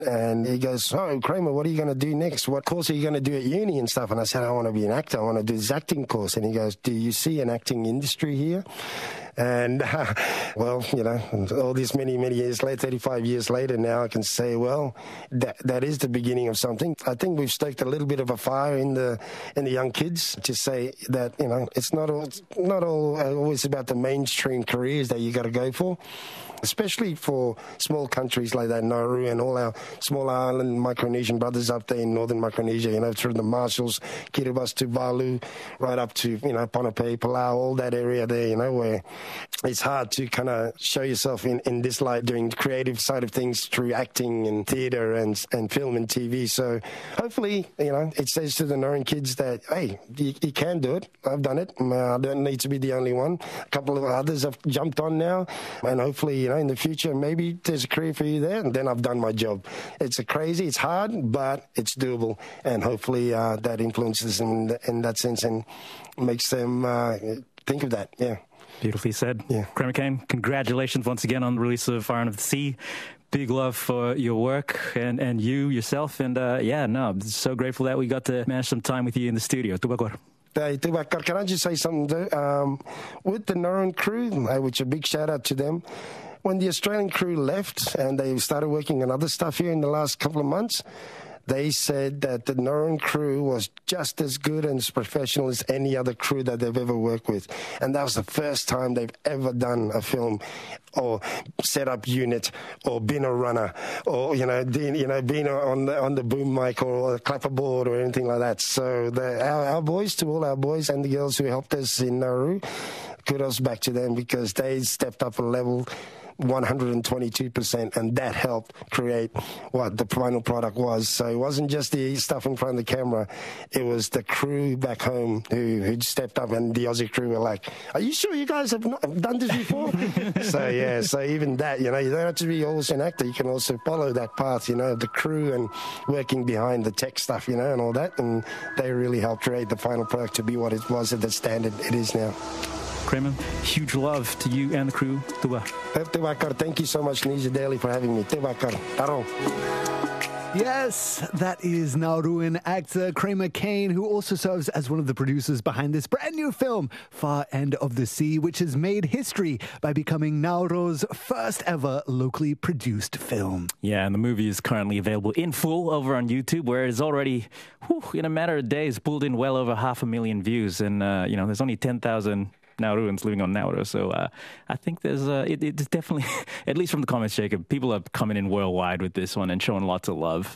And he goes, "Oh, Kramer, what are you going to do next? What course are you going to do at uni and stuff?" And I said, "I want to be an actor. I want to do this acting course." And he goes, "Do you see an acting industry here?" And, well, you know, all these many years later, 35 years later now, I can say, well, that is the beginning of something. I think we've stoked a little bit of a fire in the young kids to say that, you know, it's not always about the mainstream careers that you got to go for. Especially for small countries like that, Nauru and all our small island Micronesian brothers up there in northern Micronesia, you know, through the Marshalls, Kiribati to Valu, right up to, you know, Ponape, Palau, all that area there, you know, where it's hard to kind of show yourself in this light, doing the creative side of things through acting and theatre and film and TV. So hopefully, you know, it says to the Nauruan kids that, hey, you can do it. I've done it. I don't need to be the only one. A couple of others have jumped on now, and hopefully, you know, in the future, maybe there's a career for you there, and then I've done my job. It's it's hard, but it's doable, and hopefully that influences them in that sense and makes them think of that, yeah. Beautifully said. Yeah. Kramer Kane, congratulations once again on the release of Fire Under the Sea. Big love for your work and you, yourself, and I'm so grateful that we got to manage some time with you in the studio. Tubakor. Hey, Tubakar, can I just say something too? With the Nauruan crew, which a big shout out to them, when the Australian crew left and they started working on other stuff here in the last couple of months, they said that the Nauruan crew was just as good and as professional as any other crew that they've ever worked with. And that was the first time they've ever done a film or set up unit or been a runner or, been on the boom mic or a clapperboard or anything like that. So our boys, to all our boys and the girls who helped us in Nauru, kudos back to them because they stepped up a level 122%, and that helped create what the final product was. So it wasn't just the stuff in front of the camera, it was the crew back home who stepped up, and the Aussie crew were like, "Are you sure you guys have not done this before?" so even that, you don't have to be always an actor, you can also follow that path, the crew and working behind the tech stuff, and all that, and they really helped create the final product to be what it was at the standard it is now. Kramer, huge love to you and the crew. Tuba. Thank you so much, Nisha Daly, for having me. Taro. Yes, that is Nauruan actor Kramer Kane, who also serves as one of the producers behind this brand new film, Far End of the Sea, which has made history by becoming Nauru's first ever locally produced film. Yeah, and the movie is currently available in full over on YouTube, where it's already, in a matter of days, pulled in well over 500,000 views. And, there's only 10,000 Nauruans living on Nauru, so I think there's it's definitely, at least from the comments, Jacob, people are coming in worldwide with this one and showing lots of love.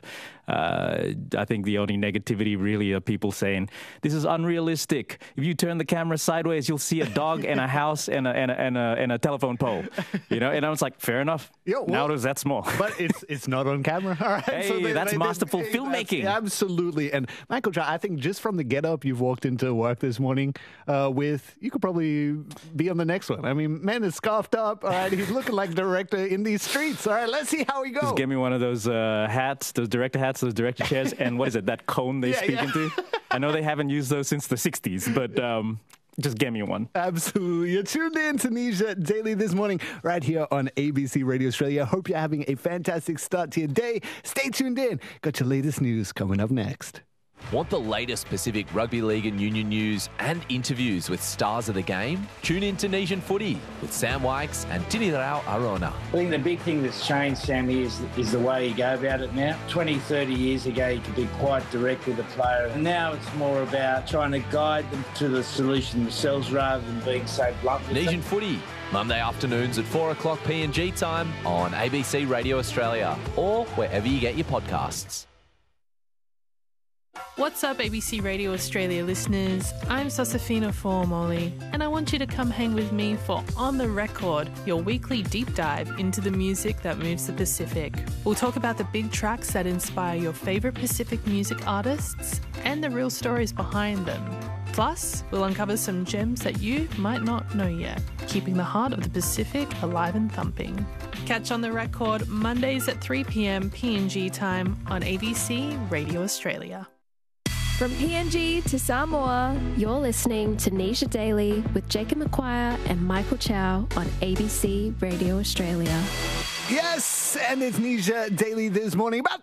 I think the only negativity really are people saying this is unrealistic. If you turn the camera sideways, you'll see a dog and a house and a telephone pole. And I was like, fair enough. Nauru's that small, but it's not on camera. All right, hey, that's masterful filmmaking. Absolutely. And Michael Chow, I think just from the get-up you've walked into work this morning with, you could probably be on the next one. I mean, man is scarfed up. All right, he's looking like director in these streets. All right, let's see how he goes. Just give me one of those hats, those director hats, those director chairs, and what is it, that cone they speak into? I know they haven't used those since the 60s, but just get me one. Absolutely. You're tuned in to Nisha Daily this morning right here on ABC Radio Australia. Hope you're having a fantastic start to your day. Stay tuned in. Got your latest news coming up next. Want the latest Pacific Rugby League and Union news and interviews with stars of the game? Tune in to Nation Footy with Sam Wykes and Tinirao Arona. I think the big thing that's changed, Sammy, is the way you go about it now. 20, 30 years ago, you could be quite direct with the player. And now it's more about trying to guide them to the solution themselves rather than being so blunt. Nation Footy, Monday afternoons at 4 o'clock PNG time on ABC Radio Australia or wherever you get your podcasts. What's up, ABC Radio Australia listeners? I'm Sosafina Formoli, and I want you to come hang with me for On The Record, your weekly deep dive into the music that moves the Pacific. We'll talk about the big tracks that inspire your favourite Pacific music artists and the real stories behind them. Plus, we'll uncover some gems that you might not know yet, keeping the heart of the Pacific alive and thumping. Catch On The Record Mondays at 3 p.m. PNG time on ABC Radio Australia. From PNG to Samoa, you're listening to Nisha Daily with Jacob McQuire and Michael Chow on ABC Radio Australia. Yes, and it's Nisha Daily this morning. About